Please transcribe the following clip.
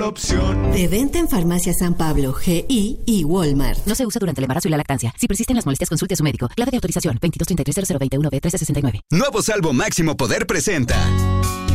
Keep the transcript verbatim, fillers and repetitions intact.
opción. De venta en Farmacia San Pablo, G I y Walmart. No se usa durante el embarazo y la lactancia. Si persisten las molestias, consulte a su médico. Clave de autorización veintidós treinta y tres cero cero veintiuno B trece sesenta y nueve. Nuevo Salvo Máximo Poder presenta